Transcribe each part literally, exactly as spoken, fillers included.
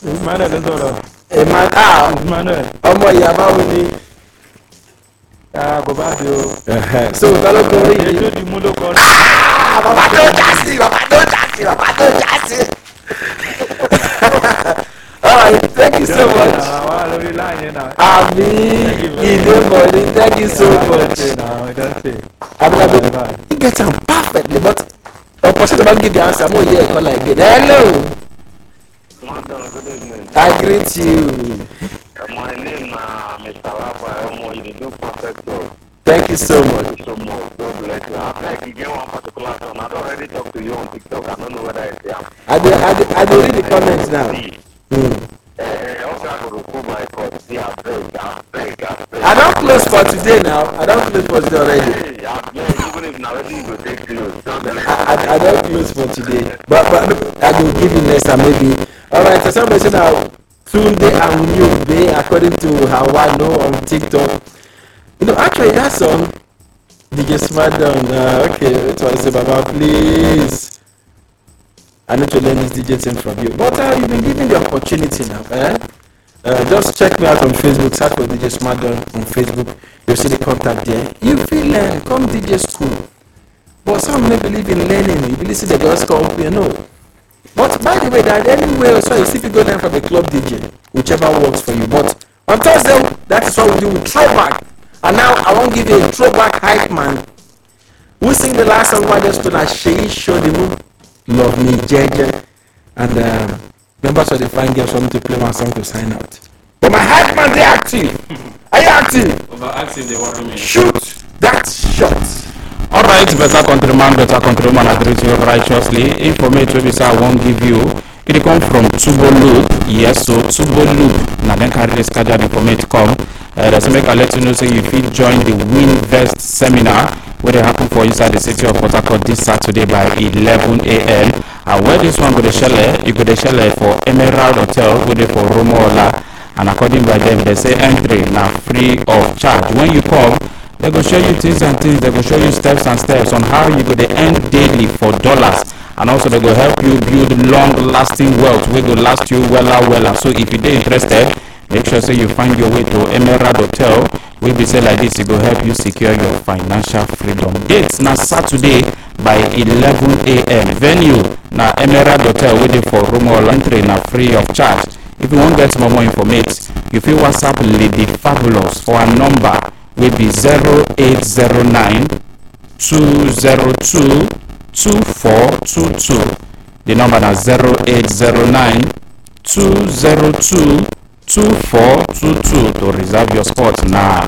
Emmanuel ló sọ̀rọ̀. Emmanuel ah Emmanuel. ọmọ ìyá báwo ni. Ah, kò bá di o. so lọ́lọ́gbọ̀n orí yìí. ètò ìdìmú ló kọ́. bàbá tó já sí bàbá tó já sí bàbá tó já sí. All right, thank you so much. àwa lórí láàyè náà. Ami ìlú mọ̀lì thank you so much. Abúlábọ̀ you get am perfectly but opportunity to give the answer mo yẹ ẹ̀kọ́ like it. Hello. I greet you. My name is uh, Mister Rafa. You do perfect job. Thank you so much. Thank you so much. God bless you. I beg you get one particular song. I don't already talk to you on TikTok. I don't know whether it's there. I dey I dey I dey read the comments now. Mm. Uh, also, I go to pull my cup. See, I beg, I beg, I beg. I don close for today now. I don close for today already. Hey, I beg, even if now you go take close. I, I, I don't close for today, but but I will give you next time maybe. All right, so somebody said now Tunde and Yobe according to how I know on TikTok. You know, actually that song, D J Smackdown. Uh, okay, it was say Baba, please. I need to learn this D J thing from you, but uh, you've been given the opportunity now. Eh? Uh, just check me out on Facebook. Search for D J Smackdown on Facebook. You'll see the contact there. You feel learn, come D J school. But some may believe in learning. You believe they just come, you know. But by the way, that anyway, so you see if you go down from the club D J, whichever works for you. But on Thursday, that is what we do with throwback. And now I won't give you a throwback hype man. We sing the last song by the student Sheyi Show the move. Love Me, J J. And uh, members of the fine girls want to play my song to sign out. But my hype man, they active. Are you active? Overactive, they want me. Shoot that shot. Alright, better countryman, better countryman, I treat you righteously. Information we say I won't give you. It come from Tubo Loop. Yes, so Tubo Loop. Now then carry this card information come. Uh, that's make I let you know say you feel join the Winvest seminar where they happen for inside the city of Port Harcourt this Saturday by eleven a m And where this one go to shell, you go to shell for Emerald Hotel, go there for Romola. And according by them, they say entry now free of charge. When you come, they go show you things and things. They go show you steps and steps on how you go to earn daily for dollars, and also they go help you build long-lasting wealth. We go last you wella wella. So if you're interested, make sure say you find your way to Emerald Hotel. We be say like this, it go help you secure your financial freedom. Dates now Saturday by eleven a m Venue now Emerald Hotel. Waiting for room or entry now free of charge. If you want to get some more information, you feel WhatsApp Lady Fabulous for a number will be zero eight zero nine two zero two two four two two. The number is zero eight zero nine two zero two two four two two to reserve your spot now.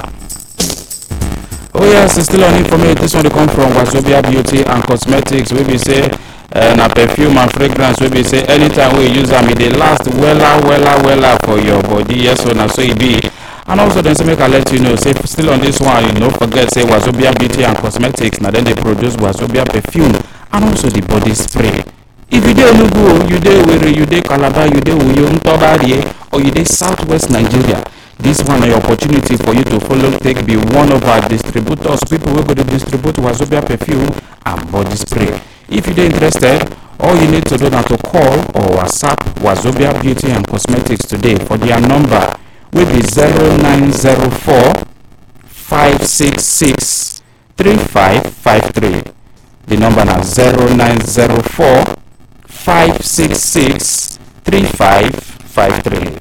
Oh yes, it's still on information. This one will come from Wazobia Beauty and Cosmetics. We be say uh, na perfume and fragrance. We be say anytime we use them, it they last wella wella wella for your body. Yes, so now so it be. And also then say make I let you know, say still on this one, you know, forget say Wazobia Beauty and Cosmetics. Now then they produce Wazobia perfume and also the body spray. If you dey Enugu, you dey Owerri, you dey Calabar, you dey Uyo, Ntobari, or you dey Southwest Nigeria, this one is an opportunity for you to follow take be one of our distributors, people who go to distribute Wazobia perfume and body spray. If you dey interested, all you need to do now to call or WhatsApp Wazobia Beauty and Cosmetics today for their number will be zero nine zero four five six six three five five three. The number now zero nine zero four five six six three five five three.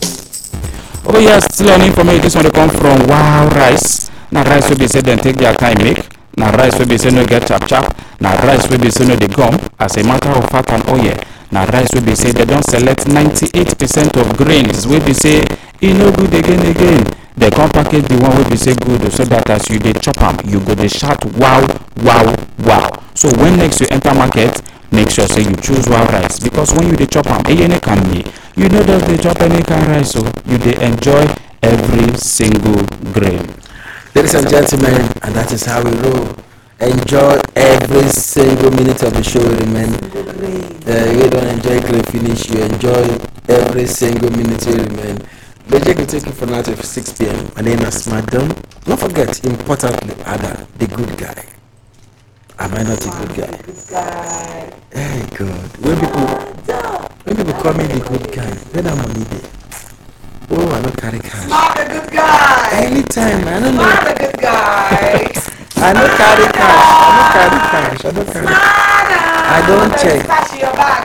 Oh yes, still on information. This one will come from Wow Rice. Now rice will be said then take their time make. Now rice will be said no get chap chap. Now rice will be said no the gum. As a matter of fact and oil. Now rice will be said they don't select ninety-eight percent of grains. Will be say e no good again again. They come package the one will be say good so that as you dey chop am, you go dey shout wow wow wow. So when next you enter market, make sure say you choose Wow Rice, because when you dey chop am, any can be, you know just dey chop any kind rice, so you dey enjoy every single grain. Ladies and gentlemen, and that is how we roll. Enjoy every single minute of the show, remain. Uh, you don't enjoy great finish, you enjoy every single minute you remain. Major will take you for now to six p m My name is Smackdown. Don't forget, importantly, Ada, the good guy. Am I not a good guy? Good guy. Hey, God. When people, when people call me the good guy. When I'm on day. Oh, I don't carry cash. Not the good guy. Anytime, I don't know. Not the good guy. I don't carry cash. I don't carry cash. I don't carry. I don't check. Cash in your bag.